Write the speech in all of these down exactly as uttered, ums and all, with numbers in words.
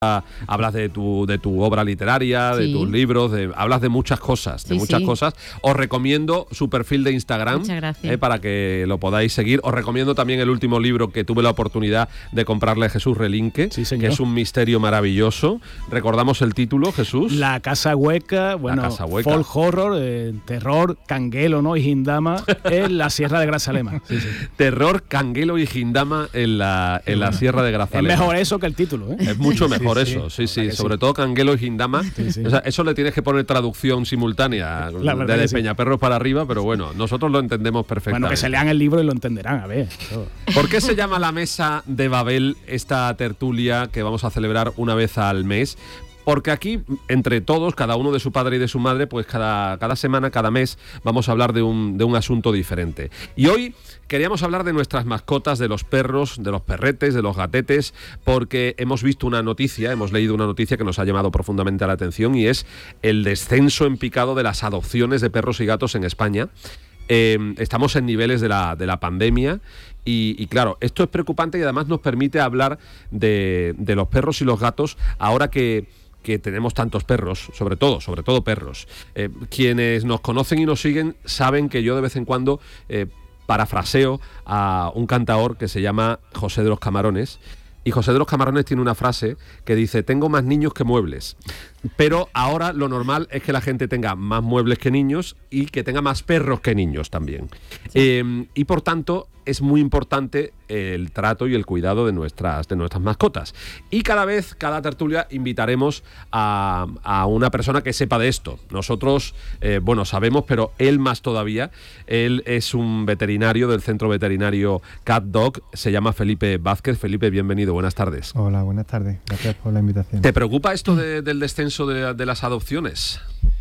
hablas de tu de tu obra literaria, sí. de tus libros, de, hablas de muchas cosas, de sí, muchas sí. cosas. Os recomiendo su perfil de Instagram eh, para que lo podáis seguir. Os recomiendo también el último libro que tuve la oportunidad de comprarle a Jesús Relinque, sí, que es un misterio maravilloso. Recordamos el título, Jesús. La Casa Hueca, bueno, Casa Hueca. Folk horror, eh, terror, canguelo, ¿no? Y Hindama en la Sierra de Grazalema. Sí, sí. Terror, canguelo y Hindama en la, en la Sierra de Grazalema. Es mejor eso que el título, ¿eh? Es mucho mejor. Por eso, sí, sí, sí. sobre sí. todo Canguelo y Hindama. Sí, sí. O sea, eso le tienes que poner traducción simultánea de sí. Peñaperros para arriba, pero bueno, nosotros lo entendemos perfectamente. Bueno, que se lean el libro y lo entenderán, a ver. ¿Por qué se llama la Mesa de Babel esta tertulia que vamos a celebrar una vez al mes? Porque aquí, entre todos, cada uno de su padre y de su madre, pues cada, cada semana, cada mes, vamos a hablar de un, de un asunto diferente. Y hoy queríamos hablar de nuestras mascotas, de los perros, de los perretes, de los gatetes, porque hemos visto una noticia, hemos leído una noticia que nos ha llamado profundamente la atención, y es el descenso en picado de las adopciones de perros y gatos en España. Eh, estamos en niveles de la, de la pandemia y, y claro, esto es preocupante y además nos permite hablar de, de los perros y los gatos ahora que... que tenemos tantos perros, sobre todo, sobre todo perros. Eh, quienes nos conocen y nos siguen saben que yo de vez en cuando eh, parafraseo a un cantaor que se llama José de los Camarones. Y José de los Camarones tiene una frase que dice: tengo más niños que muebles. Pero ahora lo normal es que la gente tenga más muebles que niños y que tenga más perros que niños también. Sí. Eh, y por tanto es muy importante el trato y el cuidado de nuestras, de nuestras mascotas. Y cada vez, cada tertulia, invitaremos a, a una persona que sepa de esto. Nosotros, eh, bueno, sabemos, pero él más todavía. Él es un veterinario del Centro Veterinario Cat Dog, se llama Felipe Vázquez. Felipe, bienvenido, buenas tardes. Hola, buenas tardes, gracias por la invitación. ¿Te preocupa esto de, del descenso de, de las adopciones?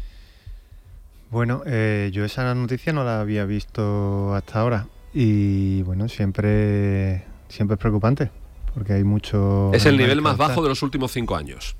Bueno, eh, yo esa noticia no la había visto hasta ahora. Y bueno, siempre, siempre es preocupante, porque hay mucho... Es el nivel más bajo de los últimos cinco años.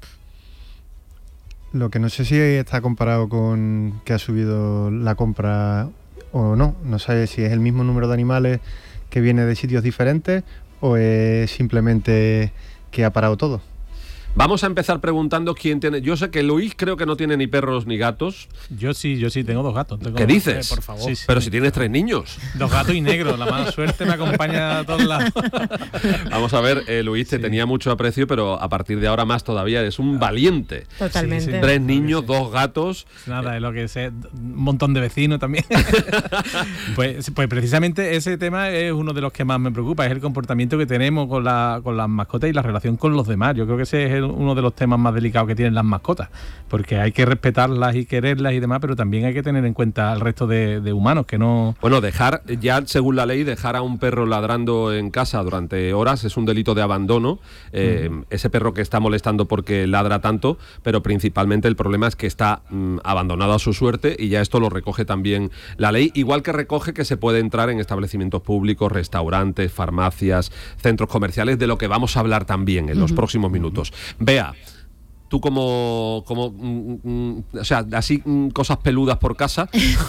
Lo que no sé si está comparado con que ha subido la compra o no. No sé si es el mismo número de animales que viene de sitios diferentes o es simplemente que ha parado todo. Vamos a empezar preguntando quién tiene... Yo sé que Luis creo que no tiene ni perros ni gatos. Yo sí, yo sí, tengo dos gatos. Tengo ¿Qué dos, dices? Eh, por favor. Sí, sí. Pero si tienes tres niños. Dos gatos y negros, la mala suerte me acompaña a todos lados. Vamos a ver, eh, Luis, te sí. tenía mucho aprecio, pero a partir de ahora más todavía, eres un valiente. Totalmente. Sí, sí. Tres niños, dos gatos. Nada, es lo que sé, un montón de vecinos también. pues, pues precisamente ese tema es uno de los que más me preocupa, es el comportamiento que tenemos con, la, con las mascotas y la relación con los demás. Yo creo que ese es el, uno de los temas más delicados que tienen las mascotas, porque hay que respetarlas y quererlas y demás, pero también hay que tener en cuenta al resto de, de humanos que no... Bueno, dejar, ya según la ley, dejar a un perro ladrando en casa durante horas es un delito de abandono. Eh, mm. Ese perro que está molestando porque ladra tanto, pero principalmente el problema es que está mm, abandonado a su suerte, y ya esto lo recoge también la ley, igual que recoge que se puede entrar en establecimientos públicos, restaurantes, farmacias, centros comerciales, de lo que vamos a hablar también en los uh-huh. próximos minutos. Bea, tú como, como mm, mm, o sea, así mm, cosas peludas por casa.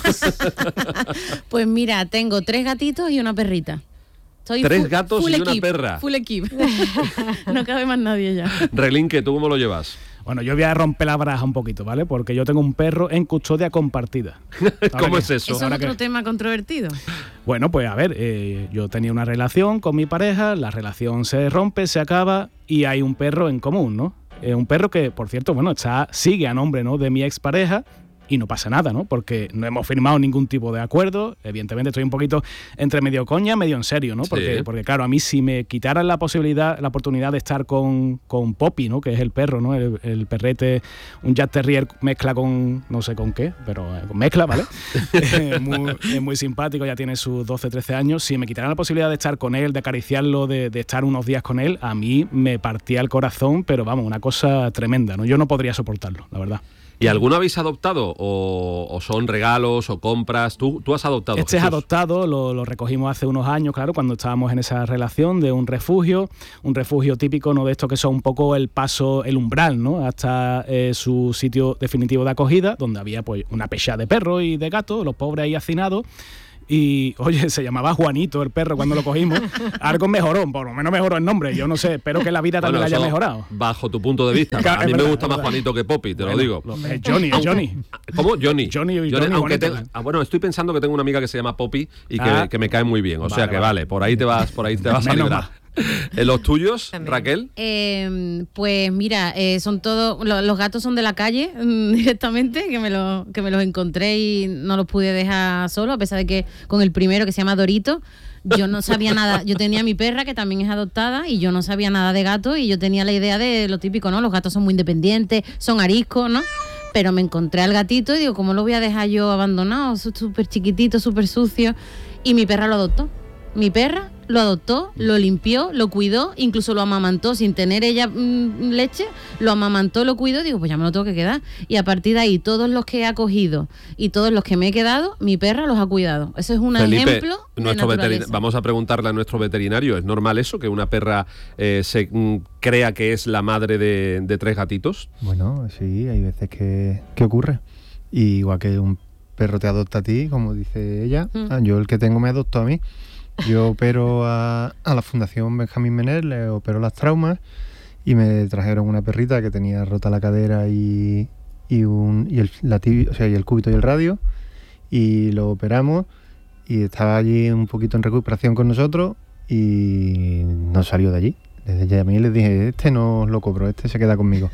Pues mira, tengo tres gatitos y una perrita. Estoy tres full, gatos full y equip, una perra. Full equipo. No cabe más nadie ya. Relinque, ¿tú cómo lo llevas? Bueno, yo voy a romper la baraja un poquito, ¿vale? Porque yo tengo un perro en custodia compartida. ¿Cómo que, es eso? ¿Eso es otro que... tema controvertido? Bueno, pues a ver, eh, yo tenía una relación con mi pareja, la relación se rompe, se acaba y hay un perro en común, ¿no? Eh, un perro que, por cierto, bueno, está, sigue a nombre, ¿no?, de mi expareja, y no pasa nada, ¿no? Porque no hemos firmado ningún tipo de acuerdo. Evidentemente estoy un poquito entre medio coña, medio en serio, ¿no? Porque, sí. porque claro, a mí si me quitaran la posibilidad, la oportunidad de estar con, con Poppy, ¿no?, que es el perro, ¿no?, el, el perrete, un Jack Terrier mezcla con, no sé con qué, pero eh, con mezcla, ¿vale? es, muy, es muy simpático, ya tiene sus doce, trece años. Si me quitaran la posibilidad de estar con él, de acariciarlo, de, de estar unos días con él, a mí me partía el corazón, pero vamos, una cosa tremenda, ¿no? Yo no podría soportarlo, la verdad. ¿Y alguno habéis adoptado? ¿O, o son regalos o compras? ¿Tú, tú has adoptado? Este Jesús? es adoptado, lo, lo recogimos hace unos años, claro, cuando estábamos en esa relación de un refugio, un refugio típico, ¿no?, de esto que son un poco el paso, el umbral, ¿no?, hasta eh, su sitio definitivo de acogida, donde había pues una pecha de perros y de gatos, los pobres ahí hacinados. Y, oye, se llamaba Juanito el perro cuando lo cogimos. Algo mejoró, por lo menos mejoró el nombre. Yo no sé, espero que la vida también Bueno, la haya eso, mejorado. Bajo tu punto de vista. Claro, A mí es me verdad, gusta es más verdad. Juanito que Poppy, te lo Bueno, digo. lo- es Johnny, es Johnny. ¿Cómo? Johnny. Johnny, Johnny aunque bonito, tengo- ¿eh? ah, bueno, estoy pensando que tengo una amiga que se llama Poppy y que, Ah. que me cae muy bien. O Vale, sea que vale. vale, por ahí te vas, por ahí te vas a Menos librar. ¿En los tuyos, También. Raquel? Eh, pues mira, eh, son todos, lo- los gatos son de la calle mm, directamente, que me, lo, que me los encontré y no los pude dejar solo, a pesar de que con el primero, que se llama Dorito, yo no sabía nada. Yo tenía mi perra, que también es adoptada, y yo no sabía nada de gatos, y yo tenía la idea de lo típico, ¿no? Los gatos son muy independientes, son ariscos, ¿no? Pero me encontré al gatito y digo, ¿cómo lo voy a dejar yo abandonado? Es súper chiquitito, súper sucio. Y mi perra lo adoptó. Mi perra lo adoptó, lo limpió, lo cuidó, incluso lo amamantó sin tener ella mmm, leche, lo amamantó, lo cuidó, digo, pues ya me lo tengo que quedar. Y a partir de ahí, todos los que he acogido y todos los que me he quedado, mi perra los ha cuidado. Eso es un Felipe, ejemplo de nuestro veterin- naturaleza. vamos a preguntarle a nuestro veterinario, ¿es normal eso, que una perra eh, se mm, crea que es la madre de, de tres gatitos? Bueno, sí, hay veces que, que ocurre. Y igual que un perro te adopta a ti, como dice ella, Mm. ah, yo el que tengo me adoptó a mí. Yo opero a, a la Fundación Benjamín Menel, le opero las traumas y me trajeron una perrita que tenía rota la cadera y, y, un, y, el, la tibia, o sea, y el cúbito y el radio, y lo operamos y estaba allí un poquito en recuperación con nosotros y no salió de allí. Desde ya a mí les dije, este no os lo cobro, este se queda conmigo.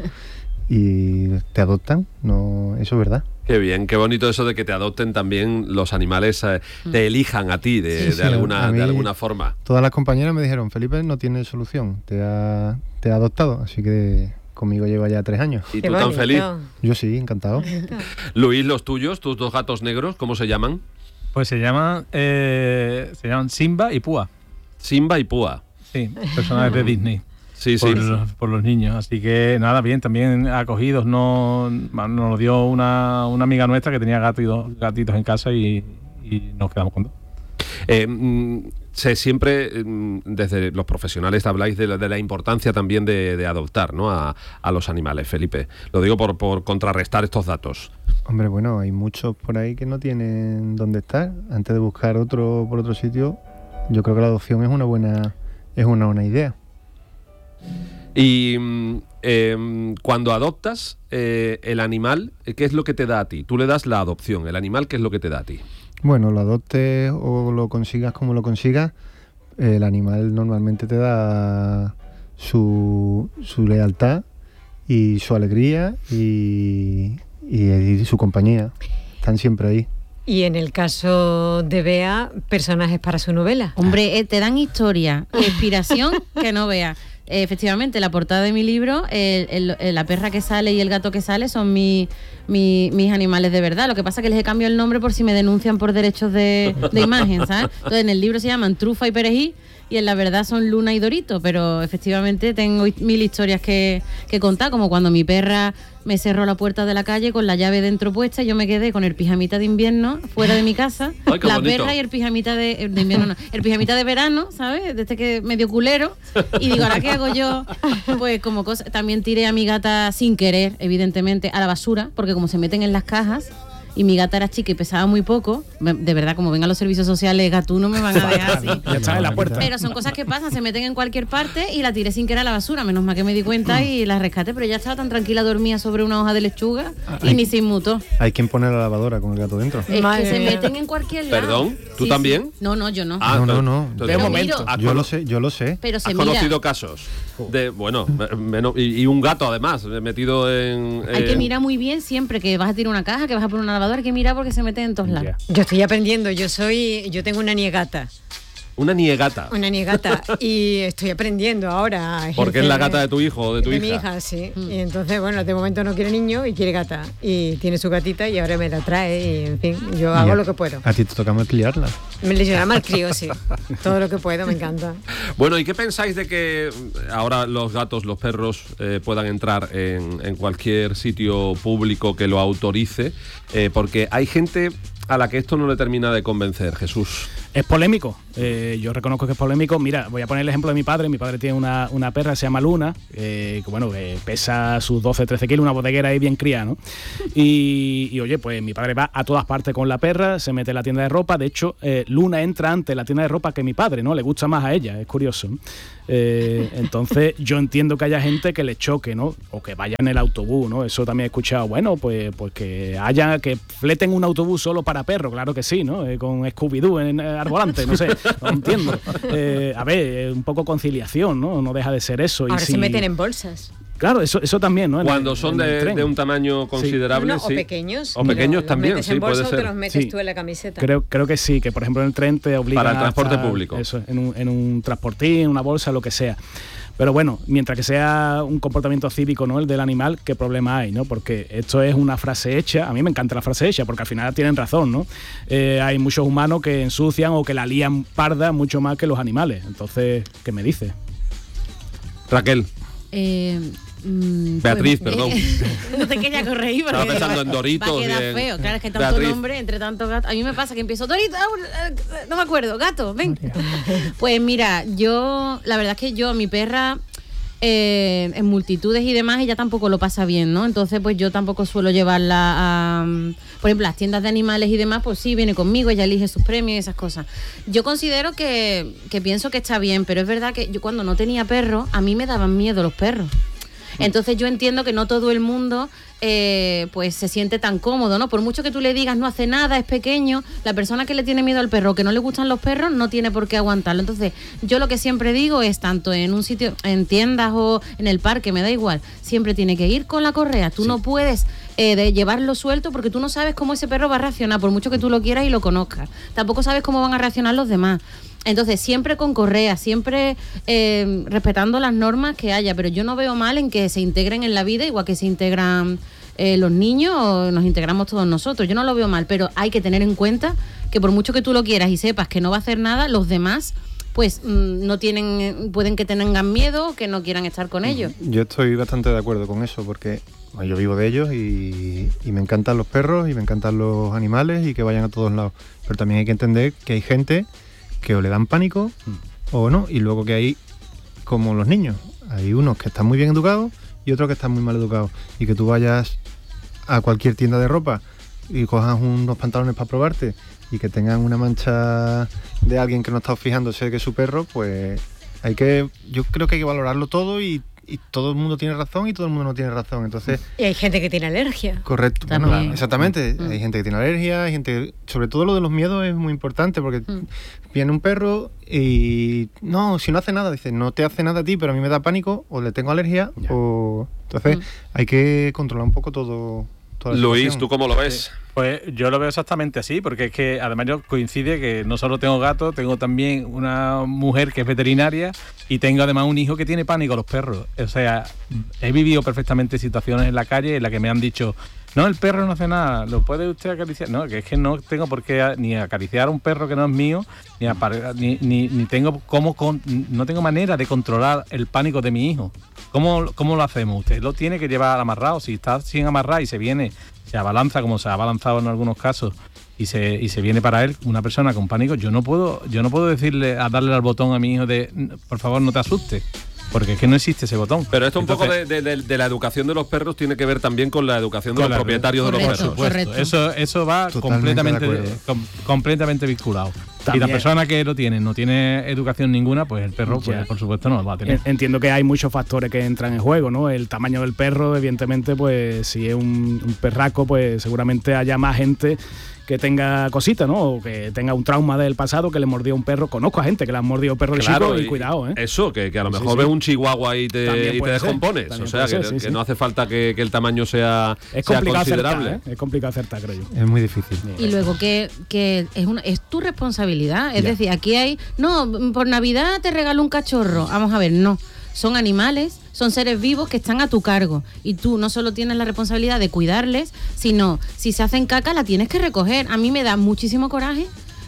Y te adoptan, no, eso es verdad. Qué bien, qué bonito eso de que te adopten también los animales, eh, te elijan a ti de, Sí, de sí, alguna, a mí- de alguna forma. Todas las compañeras me dijeron, Felipe no tiene solución, te ha, te ha adoptado, así que conmigo lleva ya tres años. ¿Y Qué tú tan bonito. feliz? Yo sí, encantado. Luis, los tuyos, tus dos gatos negros, ¿cómo se llaman? Pues se llaman, eh, se llaman Simba y Púa. Simba y Púa. Sí, personajes de Disney. Sí, sí. Por, los, por los niños. Así que nada, bien, también acogidos. No, nos lo dio una, una amiga nuestra que tenía gatitos, gatitos en casa y, y nos quedamos con dos. Eh, mm, se siempre, mm, desde los profesionales, habláis de la, de la importancia también de, de adoptar, ¿no? a, a los animales, Felipe. Lo digo por, por contrarrestar estos datos. Hombre, bueno, hay muchos por ahí que no tienen dónde estar. Antes de buscar otro por otro sitio, yo creo que la adopción es una buena, es una buena idea. Y mm, eh, cuando adoptas eh, el animal, ¿qué es lo que te da a ti? Tú le das la adopción, el animal, ¿qué es lo que te da a ti? Bueno, lo adoptes o lo consigas como lo consigas, el animal normalmente te da su, su lealtad y su alegría y, y, y su compañía. Están siempre ahí. Y en el caso de Bea, personajes para su novela. Hombre, eh, te dan historia, inspiración que no veas. Eh, efectivamente, la portada de mi libro, el- el- el- la perra que sale y el gato que sale son mi, mi- mis animales de verdad. Lo que pasa es que les he cambiado el nombre por si me denuncian por derechos de, de imagen, ¿sabes? Entonces, en el libro se llaman Trufa y Perejil y en la verdad son Luna y Dorito, pero efectivamente tengo hi- mil historias que, que contar, como cuando mi perra me cerró la puerta de la calle con la llave dentro puesta y yo me quedé con el pijamita de invierno fuera de mi casa, Ay, qué la bonito. perra y el pijamita de, de invierno, no, el pijamita de verano, ¿sabes? De este que medio culero. Y digo, ¿ahora qué hago yo? Pues como cosa, también tiré a mi gata sin querer, evidentemente, a la basura, porque como se meten en las cajas, y mi gata era chica y pesaba muy poco, me- de verdad, como vengan los servicios sociales, gatuno me van a dejar así. Ya está en la puerta. Pero son cosas que pasan, se meten en cualquier parte y la tiré sin querer a la basura, menos mal que me di cuenta y la rescaté, pero ella estaba tan tranquila, dormía sobre una hoja de lechuga y ni se inmutó. Hay quien pone la lavadora con el gato dentro. Es Madre que se mía. meten en cualquier lado. ¿Perdón? ¿Tú Sí, también? sí. No, no, yo no. Ah, No, no, entonces- no. entonces- De ¿has momento. cono- Yo lo sé, yo lo sé. Pero se ¿Has mira. conocido casos de, bueno, menos, y, y un gato además, metido en... Hay que en- mirar muy bien siempre que vas a tirar una caja, que vas a poner una lavadora, hay que mirar porque se meten en todos lados. Ya. Yo estoy aprendiendo, yo soy, yo tengo una niegata, Una niegata. una niegata y estoy aprendiendo ahora. a Porque es la ejercer gata de tu hijo o de tu de hija. mi hija, sí. Mm. Y entonces, bueno, de momento no quiere niño y quiere gata. Y tiene su gatita y ahora me la trae y, en fin, yo hago Y a- lo que puedo. A ti te toca criarla. Me le llama al crío, sí. Todo lo que puedo, me encanta. Bueno, ¿y qué pensáis de que ahora los gatos, los perros eh, puedan entrar en, en cualquier sitio público que lo autorice? Eh, porque hay gente a la que esto no le termina de convencer, Jesús? Es polémico, eh, yo reconozco que es polémico. Mira, voy a poner el ejemplo de mi padre. Mi padre tiene una, una perra, se llama Luna, eh, que bueno, que pesa sus doce, trece kilos, una bodeguera ahí bien cría, ¿no? Y, y oye, pues mi padre va a todas partes con la perra, se mete en la tienda de ropa. De hecho, eh, Luna entra antes en la tienda de ropa que mi padre, ¿no? Le gusta más a ella, es curioso, ¿no? Eh, entonces yo entiendo que haya gente que le choque, ¿no? O que vaya en el autobús, ¿no? Eso también he escuchado. Bueno, pues, pues que haya, que fleten un autobús solo para perros, claro que sí, ¿no? Eh, con Scooby-Doo en, eh, al volante, no sé, no entiendo. Eh, a ver, un poco conciliación, ¿no? No deja de ser eso. Ahora y se si... meten en bolsas. Claro, eso, eso también, ¿no? En Cuando el, son en el de, de un tamaño considerable, No, no, sí. o pequeños. O pequeños Los también, metes sí, en bolsa puede o ser. te los metes Sí. tú en la camiseta. Creo, creo que sí, que por ejemplo en el tren te obligan Para el transporte a estar, público. Eso, en un, en un transportín, en una bolsa, lo que sea. Pero bueno, mientras que sea un comportamiento cívico, ¿no? El del animal, ¿qué problema hay, no? Porque esto es una frase hecha. A mí me encanta la frase hecha, porque al final tienen razón, ¿no? Eh, hay muchos humanos que ensucian o que la lían parda mucho más que los animales. Entonces, ¿qué me dice? Raquel. Eh, mm, Beatriz, pues, perdón. No te quería corregir porque Estaba pensando va, en Doritos va a quedar y en- feo. Claro, es que tanto Beatriz. nombre entre tantos gatos. A mí me pasa que empiezo Dorito, ah, no me acuerdo, gato, ven. Pues mira, yo, la verdad es que yo, mi perra, eh, en multitudes y demás, ella tampoco lo pasa bien, ¿no? Entonces, pues yo tampoco suelo llevarla a, um, por ejemplo, las tiendas de animales y demás, pues sí, viene conmigo, ella elige sus premios y esas cosas. Yo considero que, que pienso que está bien, pero es verdad que yo cuando no tenía perro, a mí me daban miedo los perros. Entonces yo entiendo que no todo el mundo eh, pues se siente tan cómodo, ¿no? Por mucho que tú le digas no hace nada, es pequeño, la persona que le tiene miedo al perro, que no le gustan los perros, no tiene por qué aguantarlo. Entonces yo lo que siempre digo es, tanto en un sitio, en tiendas o en el parque, me da igual, siempre tiene que ir con la correa. Tú sí. no puedes eh, de llevarlo suelto porque tú no sabes cómo ese perro va a reaccionar, por mucho que tú lo quieras y lo conozcas. Tampoco sabes cómo van a reaccionar los demás. Entonces, siempre con correa, siempre eh, respetando las normas que haya, pero yo no veo mal en que se integren en la vida, igual que se integran eh, los niños o nos integramos todos nosotros. Yo no lo veo mal, pero hay que tener en cuenta que por mucho que tú lo quieras y sepas que no va a hacer nada, los demás pues no tienen, pueden que tengan miedo o que no quieran estar con ellos. Yo estoy bastante de acuerdo con eso, porque bueno, yo vivo de ellos y, y me encantan los perros y me encantan los animales y que vayan a todos lados. Pero también hay que entender que hay gente que o le dan pánico o no, y luego que hay, como los niños, hay unos que están muy bien educados y otros que están muy mal educados, y que tú vayas a cualquier tienda de ropa y cojas unos pantalones para probarte y que tengan una mancha de alguien que no está fijándose que es su perro, pues hay que, yo creo que hay que valorarlo todo y y todo el mundo tiene razón y todo el mundo no tiene razón, entonces... Y hay gente que tiene alergia. Correcto, También. bueno, exactamente, Mm. hay gente que tiene alergia, hay gente... Sobre todo lo de los miedos es muy importante, porque Mm. viene un perro y... No, si no hace nada, dice, no te hace nada a ti, pero a mí me da pánico, o le tengo alergia, Ya. o... Entonces Mm. hay que controlar un poco todo... toda la Luis, situación. ¿tú cómo lo ves? Pues yo lo veo exactamente así, porque es que además yo coincide que no solo tengo gato, tengo también una mujer que es veterinaria y tengo además un hijo que tiene pánico a los perros. O sea, he vivido perfectamente situaciones en la calle en las que me han dicho, no, el perro no hace nada, ¿lo puede usted acariciar? No, que es que no tengo por qué ni acariciar a un perro que no es mío, ni, apar- ni, ni, ni tengo cómo con- no tengo manera de controlar el pánico de mi hijo. ¿Cómo, ¿Cómo lo hacemos? Usted lo tiene que llevar amarrado. Si está sin amarrar y se viene, se abalanza como se ha abalanzado en algunos casos y se, y se viene para él una persona con pánico, yo no puedo, yo no puedo decirle a darle al botón a mi hijo de por favor no te asustes. Porque es que no existe ese botón. Pero esto un Entonces, poco de, de- de la educación de los perros tiene que ver también con la educación de Con los la- propietarios de los Correcto. perros. Por supuesto, eso, eso va Totalmente completamente, de acuerdo. com- completamente vinculado. También. Y la persona que lo tiene no tiene educación ninguna, pues el perro, pues, Ya. por supuesto, no lo va a tener. En- Entiendo que hay muchos factores que entran en juego, ¿no? El tamaño del perro, evidentemente, pues si es un, un perraco, pues seguramente haya más gente que tenga cositas, ¿no? O que tenga un trauma del pasado que le mordió un perro. Conozco a gente que le han mordido perros de chico y, cuidado, ¿eh? Eso, que, que a lo Sí, mejor sí. ves un chihuahua y te, También y te puede ser, descompones. también O sea, puede que, ser, sí, que sí. no hace falta que, que el tamaño sea, Es sea complicado acertar, considerable. ¿eh? Es complicado acertar, creo yo. Es muy difícil. Y luego que, que es, una, es tu responsabilidad. Es Ya. decir, aquí hay... No, por Navidad te regalo un cachorro. Vamos a ver, no. Son animales, son seres vivos que están a tu cargo. Y tú no solo tienes la responsabilidad de cuidarles, sino si se hacen caca la tienes que recoger. A mí me da muchísimo coraje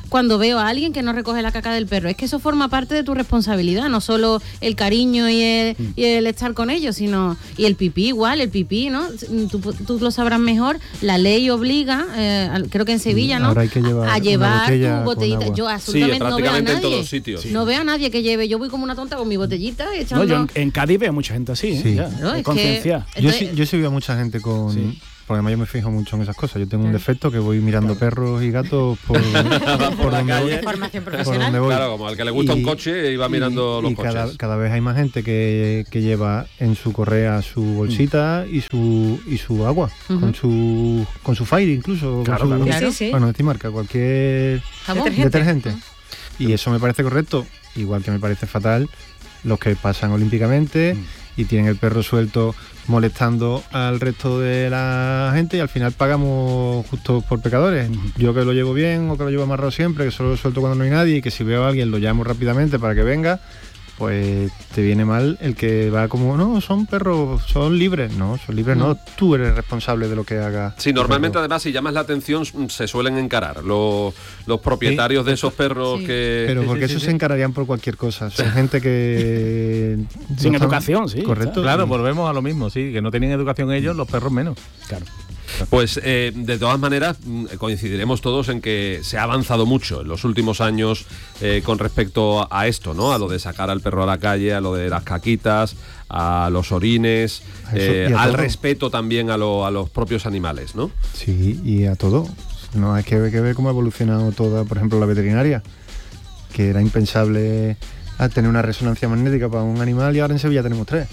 cuando veo a alguien que no recoge la caca del perro. Es que eso forma parte de tu responsabilidad, no solo el cariño y el, y el estar con ellos, sino... Y el pipí igual, el pipí, ¿no? Tú, tú lo sabrás mejor, la ley obliga, eh, creo que en Sevilla, ¿no? Ahora hay que llevar a llevar botella tu botellita. con agua. Yo absolutamente Sí, no veo a prácticamente en nadie. todos sitios. No veo a nadie que lleve, yo voy como una tonta con mi botellita echando... No, yo en, en Cádiz veo mucha gente así, ¿eh? Sí. Ya, Claro, de es conciencia. que- Yo Entonces- sí, yo sí veo a mucha gente con... Sí. Porque además yo me fijo mucho en esas cosas. Yo tengo un Claro. defecto que voy mirando perros y gatos por, por, la donde voy, calle. Formación por profesional. donde voy. Claro, como al que le gusta Y- un coche y va mirando y, los y coches. cada, cada vez hay más gente que, que lleva en su correa su bolsita y su y su agua, Ujú. con su con su Fire incluso. Claro, con su, claro. Sí, sí. Bueno, de marca, cualquier Jabón. Detergente. detergente. Y eso me parece correcto, igual que me parece fatal los que pasan olímpicamente y tienen el perro suelto molestando al resto de la gente y al final pagamos justo por pecadores. Yo que lo llevo bien o que lo llevo amarrado siempre, que solo lo suelto cuando no hay nadie y que si veo a alguien lo llamo rápidamente para que venga, pues te viene mal el que va como, no, son perros, son libres. No, son libres no, tú eres responsable de lo que haga. Sí, tu normalmente perro. además si llamas la atención mm, se suelen encarar los, los propietarios de esos perros Sí. que... Pero Sí, porque sí, eso sí, se sí. encararían por cualquier cosa. Son gente que... no Sin están- educación, sí. Correcto. Claro, Sí. volvemos a lo mismo, sí, que no tienen educación ellos, los perros menos. Claro. Pues eh, de todas maneras mm, coincidiremos todos en que se ha avanzado mucho en los últimos años eh, con respecto a esto, ¿no? A lo de sacar al perro a la calle, a lo de las caquitas, a los orines, A eso eh, y a al todo. respeto también a, lo- a los propios animales, ¿no? Sí, y a todo. No hay que ver, que ver cómo ha evolucionado toda, por ejemplo, la veterinaria, que era impensable a tener una resonancia magnética para un animal y ahora en Sevilla tenemos tres.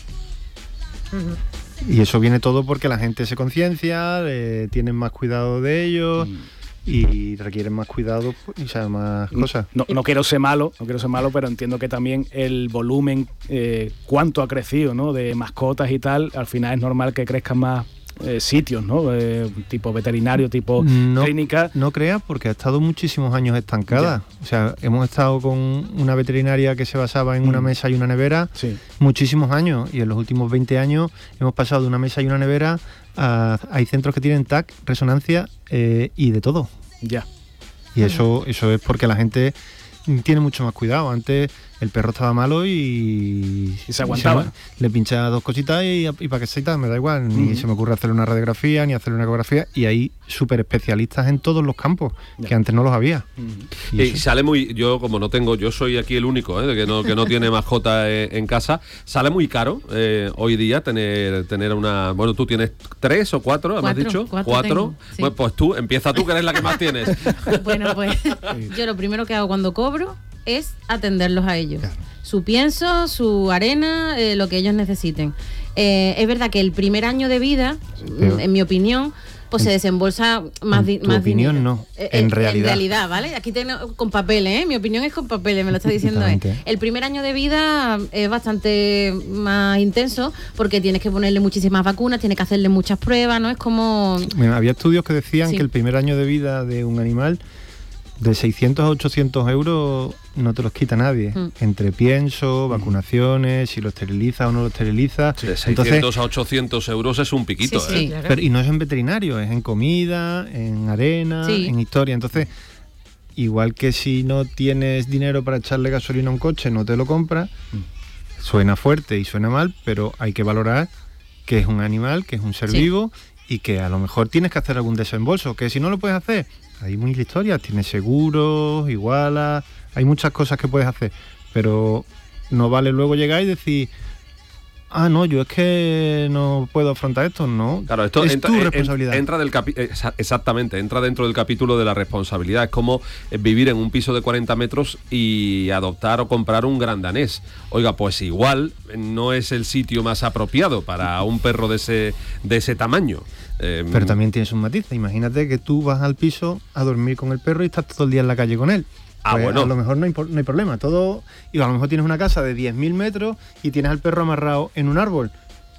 Ujú. Y eso viene todo porque la gente se conciencia, eh, tienen más cuidado de ellos y requieren más cuidado, pues, o sea, más cosas. No, no quiero ser malo, no quiero ser malo, pero entiendo que también el volumen, eh, cuánto ha crecido, ¿no? De mascotas y tal, al final es normal que crezcan más eh, sitios, ¿no? Eh, tipo veterinario, tipo No, clínica. no creas, porque ha estado muchísimos años estancada. O sea, hemos estado con una veterinaria que se basaba en una Mm. mesa y una nevera Sí. muchísimos años, y en los últimos veinte años hemos pasado de una mesa y una nevera a... Hay centros que tienen T A C, resonancia eh, y de todo. Ya. Y eso, eso es porque la gente tiene mucho más cuidado. Antes el perro estaba malo y, Y se aguantaba. le pincha dos cositas y, y para que se me da igual. Ni Ujú. se me ocurre hacerle una radiografía, ni hacerle una ecografía. Y hay súper especialistas en todos los campos, Ya. que antes no los había. Y Y eso- sale muy, yo como no tengo, yo soy aquí el único ¿eh? que no que no tiene mascota en, en casa, sale muy caro eh, hoy día tener tener una, bueno, tú tienes tres o cuatro, ¿me has Cuatro, dicho? cuatro tengo, sí. Pues, pues tú empieza tú que eres la que más tienes. Bueno, pues yo lo primero que hago cuando cobro es atenderlos a ellos. Claro. Su pienso, su arena, eh, lo que ellos necesiten. Eh, es verdad que el primer año de vida, pero- mm, en mi opinión, pues se desembolsa más en di- tu más opinión, dinero. no, Eh, en realidad. En realidad, ¿vale? Aquí tengo con papeles, ¿eh? Mi opinión es con papeles, me lo está diciendo él. Exactamente. El primer año de vida es bastante más intenso porque tienes que ponerle muchísimas vacunas, tienes que hacerle muchas pruebas, ¿no? Es como... Bueno, había estudios que decían Sí. que el primer año de vida de un animal, de seiscientos a ochocientos euros, no te los quita nadie. Mm. Entre pienso, vacunaciones, si lo esteriliza o no lo esteriliza. De Entonces, seiscientos a ochocientos euros es un piquito, Sí, ¿eh? sí. Claro. pero- y no es en veterinario, es en comida, en arena, Sí. en historia. Entonces, igual que si no tienes dinero para echarle gasolina a un coche, no te lo compras, suena fuerte y suena mal, pero hay que valorar que es un animal, que es un ser Sí. vivo y que a lo mejor tienes que hacer algún desembolso, que si no lo puedes hacer, hay muchas historias, tienes seguros, igualas, hay muchas cosas que puedes hacer, pero no vale luego llegar y decir, ah, no, yo es que no puedo afrontar esto, no, Claro, esto es entra, tu en- responsabilidad. entra del capi- eh, exa- exactamente, entra dentro del capítulo de la responsabilidad. Es como eh, vivir en un piso de cuarenta metros y adoptar o comprar un gran danés. Oiga, pues igual eh, no es el sitio más apropiado para un perro de ese de ese tamaño. Eh, Pero también tienes un matiz. Imagínate que tú vas al piso a dormir con el perro y estás todo el día en la calle con él. Ah, Pues bueno. A lo mejor no hay, por- no hay problema. Todo, y a lo mejor tienes una casa de diez mil metros y tienes al perro amarrado en un árbol.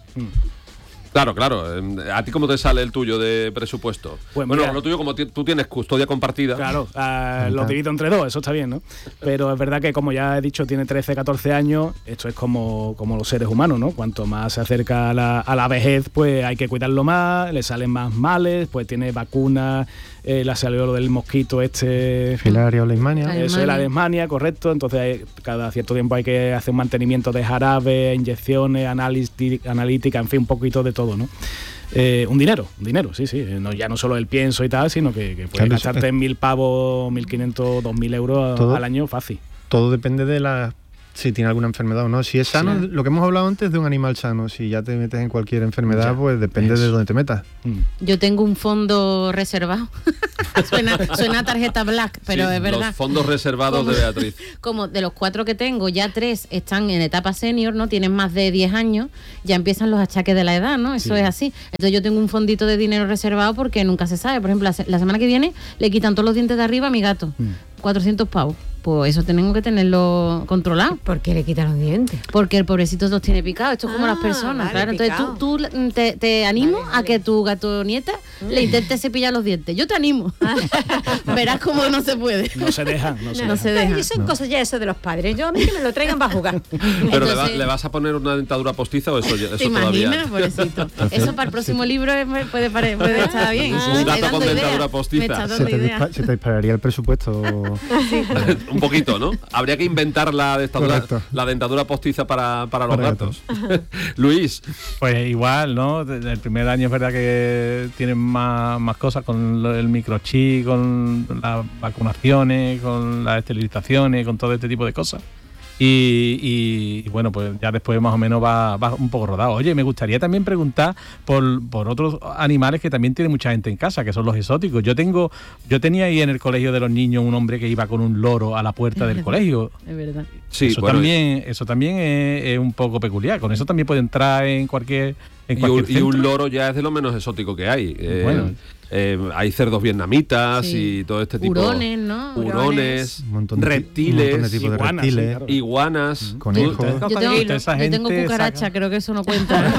Claro, claro. Eh, ¿A ti cómo te sale el tuyo de presupuesto? Pues bueno, mira- lo tuyo como ti- tú tienes custodia compartida. Claro, ah, Ahí lo está. divido entre dos, eso está bien, ¿no? Pero es verdad que, como ya he dicho, tiene trece, catorce años, esto es como, como los seres humanos, ¿no? Cuanto más se acerca a la, a la vejez, pues hay que cuidarlo más, le salen más males, pues tiene vacunas, eh, le salió lo del mosquito este... Filaria o leishmania. Eso es la leishmania, correcto. Entonces hay, cada cierto tiempo hay que hacer un mantenimiento de jarabe, inyecciones, análisis, analítica, en fin, un poquito de todo, ¿no? Eh, un dinero, un dinero, sí, sí. No, ya no solo el pienso y tal, sino que, que puedes Claro, gastarte es- mil pavos, mil quinientos, dos mil euros Todo- al año fácil. Todo depende de la si tiene alguna enfermedad o no. Si es sano, Sí. lo que hemos hablado antes de un animal sano, si ya te metes en cualquier enfermedad, Ya, pues depende eso. de dónde te metas. Mm. Yo tengo un fondo reservado. suena, suena a tarjeta black, pero Sí, es verdad. Los fondos reservados ¿Cómo? de Beatriz. Como de los cuatro que tengo, ya tres están en etapa senior, ¿no? Tienen más de diez años, ya empiezan los achaques de la edad, ¿no? Eso Sí. es así. Entonces yo tengo un fondito de dinero reservado porque nunca se sabe. Por ejemplo, la, se- la semana que viene le quitan todos los dientes de arriba a mi gato. Mm. cuatrocientos pavos. Pues eso tengo que tenerlo controlado. ¿Por qué le quitan los dientes? Porque el pobrecito los tiene picados. Esto es como Ah, las personas, vale, claro. Entonces picado. tú, tú te, te animo Vale, a vale. que tu gato nieta le intente cepillar los dientes. Yo te animo. Verás cómo no se puede. No se dejan, no se No dejan. se deja. Ay, son cosas ya eso de los padres. Yo a mí que me lo traigan para jugar. ¿Pero le, va- Entonces- le vas a poner una dentadura postiza o eso, ya- eso ¿Te todavía? imaginas, pobrecito? Eso para el próximo libro es- puede, pare- puede estar bien. Un Me estáis gato con dando dentadura ideas. postiza. Me está Se dando te, ideas. dispa- se te dispararía el presupuesto. Un poquito, ¿no? Habría que inventar la dentadura, Correcto. la dentadura postiza para, para los Para gatos. Luis, Pues igual, ¿no? Desde el primer año es verdad que tienen más, más cosas con lo- el microchip, con las vacunaciones, con las esterilizaciones, con todo este tipo de cosas. Y, y- y bueno, pues ya después más o menos va, va un poco rodado. Oye, me gustaría también preguntar por, por otros animales que también tiene mucha gente en casa, que son los exóticos. Yo tengo, yo tenía ahí en el colegio de los niños un hombre que iba con un loro a la puerta del colegio. Es verdad. sí, eso bueno, también, eso también es, es un poco peculiar. Con eso también puede entrar en cualquier, en y cualquier un, y un centro. loro ya es de lo menos exótico que hay. Eh, Bueno. eh, hay cerdos vietnamitas Sí. y todo este tipo. Hurones, ¿no? Hurones, Un montón de, ti- reptiles, un montón de tipos de iguanas, sí, reptiles, claro. iguanas, conejos. Yo tengo, Cocodrilo. Esa yo tengo gente cucaracha, saca- creo que eso no cuenta.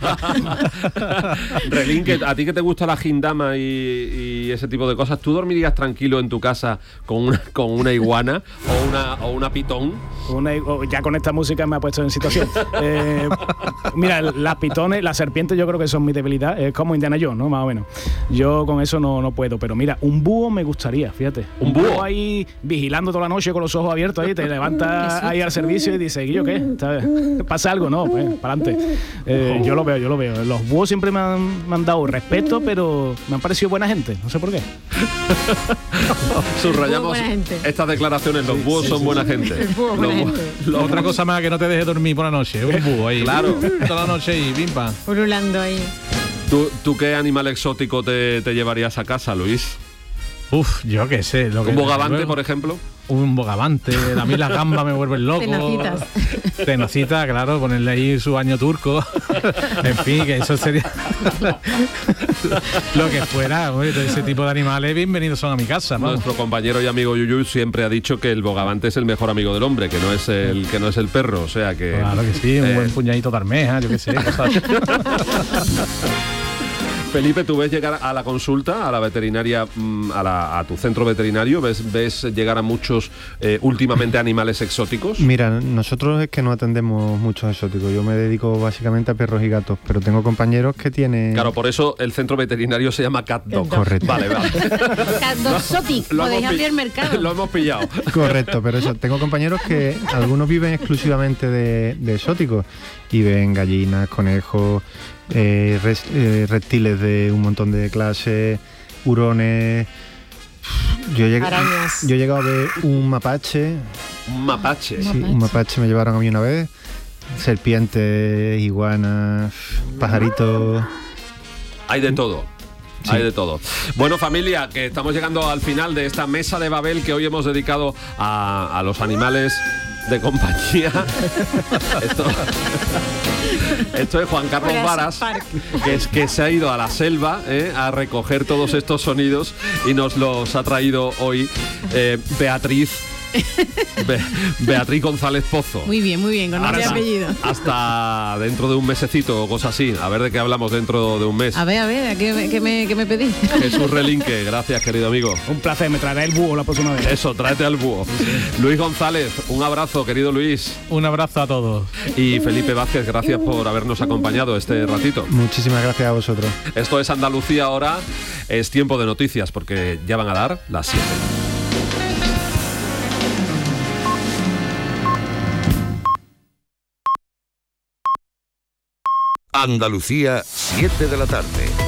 Relín, que a ti que te gusta la gindama y, y ese tipo de cosas, ¿tú dormirías tranquilo en tu casa con una, con una iguana o una, o una pitón? Una- oh, ya con esta música me ha puesto en situación. Eh, mira, las pitones, las serpientes yo creo que son mi debilidad. Es como Indiana Jones, ¿no? Más o menos. Yo con eso no, no puedo. Pero mira, un búho me gustaría, fíjate. ¿Un búho? ahí vigilando toda la noche con los ojos abiertos ahí, te levantas ahí al servicio y dices, ¿y yo qué? ¿Sabes? ¿Pasa algo? No, pues, para adelante. Eh, yo lo veo, yo lo veo. Los búhos siempre me han, me han dado respeto, pero me han parecido buena gente. No sé por qué. Subrayamos buena gente. estas declaraciones, los búhos son buena gente. El búho, Los buena búhos- gente. los Otra búhos- cosa más que no te deje dormir por la noche, un búho ahí. Claro. Toda la noche y pim pam. Pululando ahí. ¿Tú, tú qué animal exótico te, te llevarías a casa, Luis? Uf, yo qué sé. Lo que ¿Un bogavante, luego- por ejemplo? Un bogavante. A mí las gambas me vuelven loco. Tenacitas. Tenacita, claro, ponerle ahí su baño turco. En fin, que eso sería lo que fuera. Oye, todo ese tipo de animales, bienvenidos son a mi casa, ¿no? Nuestro compañero y amigo Yuyu siempre ha dicho que el bogavante es el mejor amigo del hombre, que no es el, que no es el perro, o sea que... Claro que sí, un eh, buen puñadito de armeja, yo qué sé. Cosas. Felipe, ¿tú ves llegar a la consulta, a la veterinaria, mm, a, la- a tu centro veterinario? ¿Ves, ves llegar a muchos eh, últimamente animales exóticos? Mira, nosotros es que no atendemos muchos exóticos. Yo me dedico básicamente a perros y gatos, pero tengo compañeros que tienen... Claro, por eso el centro veterinario se llama Cat Dog. Correcto. Vale, vale. Doxotic, Lo podéis hemos pi- abrir mercado. Lo hemos pillado. Correcto, pero eso, tengo compañeros que algunos viven exclusivamente de, de exóticos y ven gallinas, conejos, eh, res- eh, reptiles de un montón de clases, hurones. Yo llegué, Arañas. yo he llegado a ver un mapache, Un mapache. sí, un mapache me llevaron a mí una vez, serpientes, iguanas, pajaritos. Hay de todo. Sí. Hay de todo. Bueno, familia, que estamos llegando al final de esta mesa de Babel que hoy hemos dedicado a, a los animales de compañía. Esto, esto es Juan Carlos Jurassic Varas, Park. que, es, que se ha ido a la selva eh, a recoger todos estos sonidos y nos los ha traído hoy eh, Beatriz. Be- Beatriz González Pozo. Muy bien, muy bien, con nombre y Hasta- apellido. Hasta dentro de un mesecito o cosa así. A ver de qué hablamos dentro de un mes. A ver, a ver, ¿a qué, me- qué me, qué me pedís? Jesús Relinque, gracias, querido amigo. Un placer, me traeré el búho la próxima vez. Eso, tráete al búho. Luis González, un abrazo, querido Luis. Un abrazo a todos. Y Felipe Vázquez, gracias por habernos acompañado este ratito. Muchísimas gracias a vosotros. Esto es Andalucía ahora. Es tiempo de noticias porque ya van a dar las siete. Andalucía, siete de la tarde.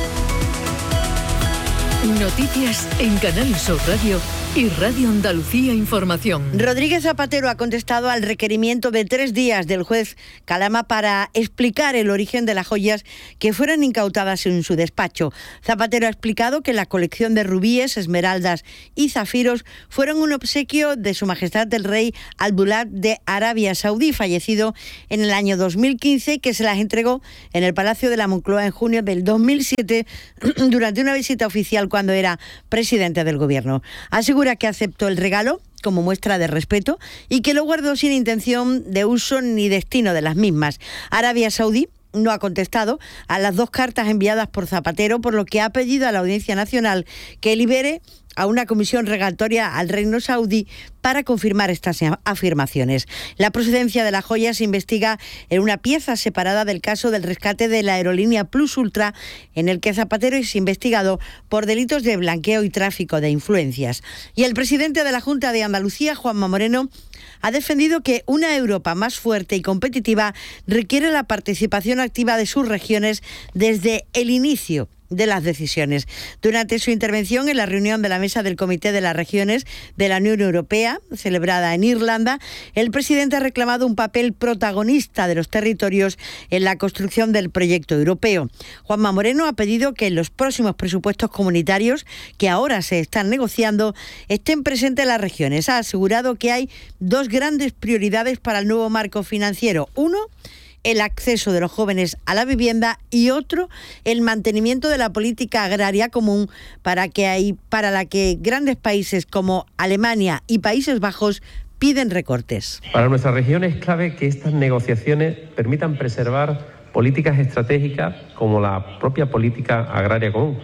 Noticias en Canal Sur Radio y Radio Andalucía Información. Rodríguez Zapatero ha contestado al requerimiento de tres días del juez Calama para explicar el origen de las joyas que fueron incautadas en su despacho. Zapatero ha explicado que la colección de rubíes, esmeraldas y zafiros fueron un obsequio de Su Majestad el Rey Abdullah de Arabia Saudí, fallecido en el año dos mil quince, que se las entregó en el Palacio de la Moncloa en junio del dos mil siete durante una visita oficial cuando era presidente del gobierno. Asegura que aceptó el regalo como muestra de respeto y que lo guardó sin intención de uso ni destino de las mismas. Arabia Saudí no ha contestado a las dos cartas enviadas por Zapatero, por lo que ha pedido a la Audiencia Nacional que libere a una comisión regatoria al Reino Saudí para confirmar estas afirmaciones. La procedencia de la joya se investiga en una pieza separada del caso del rescate de la aerolínea Plus Ultra, en el que Zapatero es investigado por delitos de blanqueo y tráfico de influencias. Y el presidente de la Junta de Andalucía, Juanma Moreno, ha defendido que una Europa más fuerte y competitiva requiere la participación activa de sus regiones desde el inicio de las decisiones. Durante su intervención en la reunión de la mesa del Comité de las Regiones de la Unión Europea, celebrada en Irlanda, el presidente ha reclamado un papel protagonista de los territorios en la construcción del proyecto europeo. Juanma Moreno ha pedido que en los próximos presupuestos comunitarios, que ahora se están negociando, estén presentes las regiones. Ha asegurado que hay dos grandes prioridades para el nuevo marco financiero. Uno, el acceso de los jóvenes a la vivienda, y otro, el mantenimiento de la política agraria común para que hay, para la que grandes países como Alemania y Países Bajos piden recortes. Para nuestra región es clave que estas negociaciones permitan preservar políticas estratégicas como la propia política agraria común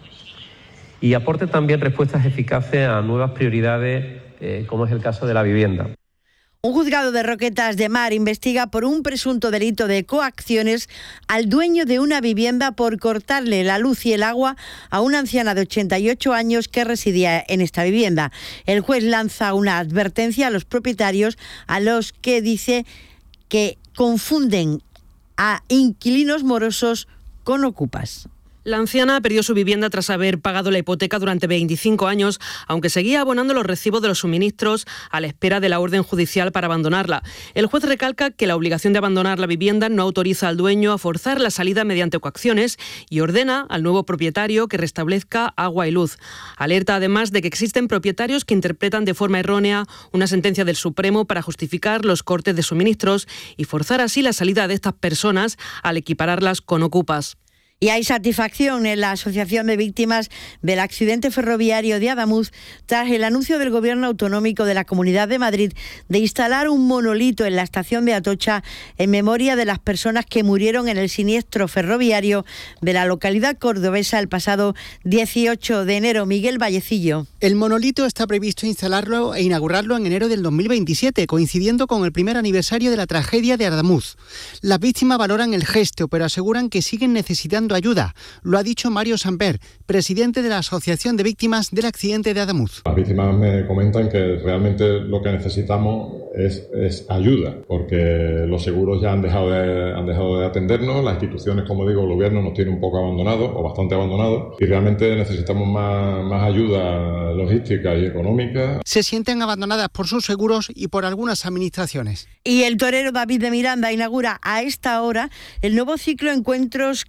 y aporte también respuestas eficaces a nuevas prioridades, eh, como es el caso de la vivienda. Un juzgado de Roquetas de Mar investiga por un presunto delito de coacciones al dueño de una vivienda por cortarle la luz y el agua a una anciana de ochenta y ocho años que residía en esta vivienda. El juez lanza una advertencia a los propietarios, a los que dice que confunden a inquilinos morosos con ocupas. La anciana perdió su vivienda tras haber pagado la hipoteca durante veinticinco años, aunque seguía abonando los recibos de los suministros a la espera de la orden judicial para abandonarla. El juez recalca que la obligación de abandonar la vivienda no autoriza al dueño a forzar la salida mediante coacciones y ordena al nuevo propietario que restablezca agua y luz. Alerta además de que existen propietarios que interpretan de forma errónea una sentencia del Supremo para justificar los cortes de suministros y forzar así la salida de estas personas al equipararlas con ocupas. Y hay satisfacción en la Asociación de Víctimas del Accidente Ferroviario de Adamuz tras el anuncio del Gobierno Autonómico de la Comunidad de Madrid de instalar un monolito en la estación de Atocha en memoria de las personas que murieron en el siniestro ferroviario de la localidad cordobesa el pasado dieciocho de enero. Miguel Vallecillo. El monolito está previsto instalarlo e inaugurarlo en enero del dos mil veintisiete, coincidiendo con el primer aniversario de la tragedia de Adamuz. Las víctimas valoran el gesto, pero aseguran que siguen necesitando ayuda. Lo ha dicho Mario Samper, presidente de la Asociación de Víctimas del Accidente de Adamuz. Las víctimas me comentan que realmente lo que necesitamos es, es ayuda, porque los seguros ya han dejado, de, han dejado de atendernos, las instituciones, como digo, el gobierno nos tiene un poco abandonados o bastante abandonados y realmente necesitamos más, más ayuda logística y económica. Se sienten abandonadas por sus seguros y por algunas administraciones. Y el torero David de Miranda inaugura a esta hora el nuevo ciclo Encuentros Carrusel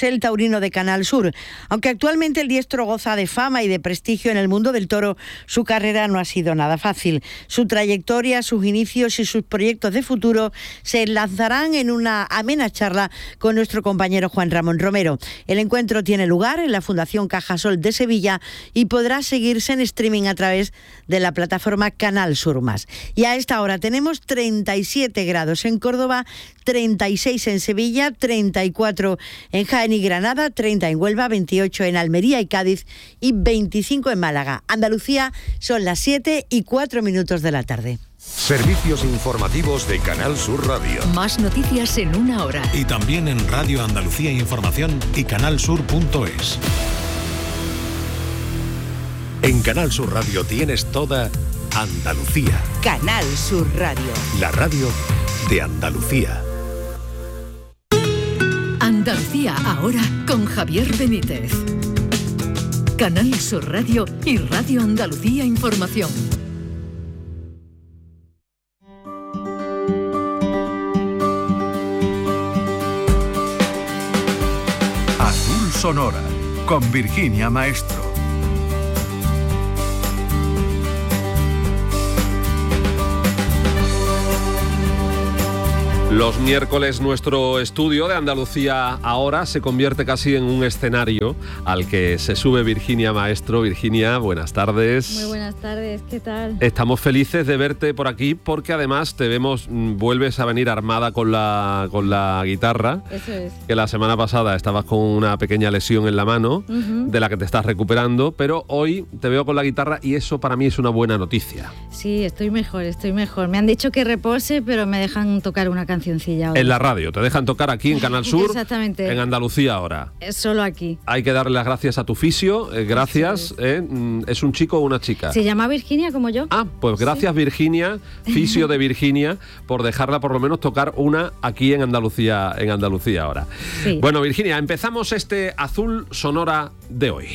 el taurino de Canal Sur. Aunque actualmente el diestro goza de fama y de prestigio en el mundo del toro, su carrera no ha sido nada fácil. Su trayectoria, sus inicios y sus proyectos de futuro se enlazarán en una amena charla con nuestro compañero Juan Ramón Romero. El encuentro tiene lugar en la Fundación Cajasol de Sevilla y podrá seguirse en streaming a través de la plataforma Canal Sur Más. Y a esta hora tenemos treinta y siete grados en Córdoba, treinta y seis en Sevilla, treinta y cuatro en Jaén y Granada, treinta en Huelva, veintiocho en Almería y Cádiz y veinticinco en Málaga. Andalucía, son las siete y cuatro minutos de la tarde. Servicios informativos de Canal Sur Radio. Más noticias en una hora. Y también en Radio Andalucía Información y canalsur punto es. En Canal Sur Radio tienes toda Andalucía. Canal Sur Radio. La radio de Andalucía. Andalucía ahora con Javier Benítez. Canal Sur Radio y Radio Andalucía Información. Azul Sonora con Virginia Maestro. Los miércoles nuestro estudio de Andalucía ahora se convierte casi en un escenario al que se sube Virginia Maestro. Virginia, buenas tardes. Muy buenas tardes, ¿qué tal? Estamos felices de verte por aquí porque además te vemos, vuelves a venir armada con la, con la guitarra. Eso es. Que la semana pasada estabas con una pequeña lesión en la mano, uh-huh. de la que te estás recuperando, pero hoy te veo con la guitarra y eso para mí es una buena noticia. Sí, estoy mejor, estoy mejor. Me han dicho que repose, pero me dejan tocar una canción. En la radio, te dejan tocar aquí en Canal Sur. Exactamente. En Andalucía ahora. Es solo aquí. Hay que darle las gracias a tu fisio, eh, gracias. Eh, ¿Es un chico o una chica? Se llama Virginia, como yo. Ah, pues gracias, sí. Virginia, fisio de Virginia, por dejarla por lo menos tocar una aquí en Andalucía, en Andalucía ahora. Sí. Bueno, Virginia, empezamos este Azul Sonora de hoy.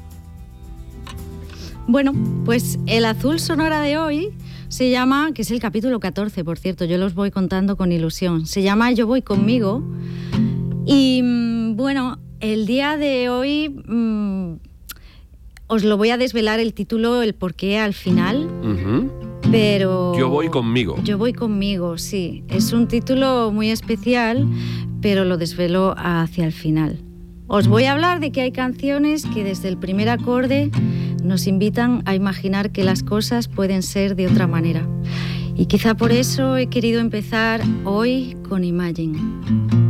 Bueno, pues el Azul Sonora de hoy se llama, que es el capítulo catorce, por cierto, yo los voy contando con ilusión. Se llama Yo voy conmigo. Y bueno, el día de hoy mmm, os lo voy a desvelar el título, el porqué al final. Uh-huh. Pero Yo voy conmigo. Yo voy conmigo, sí. Es un título muy especial, pero lo desvelo hacia el final. Os voy a hablar de que hay canciones que desde el primer acorde nos invitan a imaginar que las cosas pueden ser de otra manera. Y quizá por eso he querido empezar hoy con Imagine.